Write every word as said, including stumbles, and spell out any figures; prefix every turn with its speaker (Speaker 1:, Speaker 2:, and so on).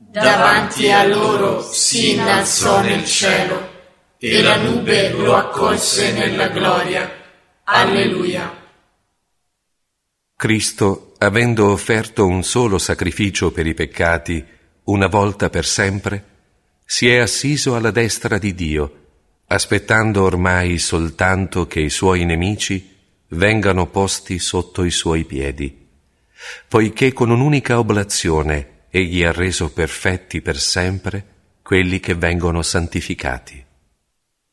Speaker 1: Davanti a loro si innalzò nel cielo e la nube lo accolse nella gloria. Alleluia.
Speaker 2: Cristo, avendo offerto un solo sacrificio per i peccati, una volta per sempre, si è assiso alla destra di Dio, aspettando ormai soltanto che i suoi nemici vengano posti sotto i suoi piedi, poiché con un'unica oblazione egli ha reso perfetti per sempre quelli che vengono santificati.